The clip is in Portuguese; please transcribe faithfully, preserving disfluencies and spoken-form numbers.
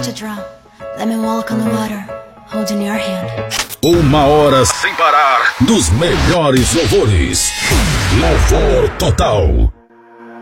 to drown. Let me walk on the water, holding your hand. Uma hora sem parar dos melhores louvores. Louvor total.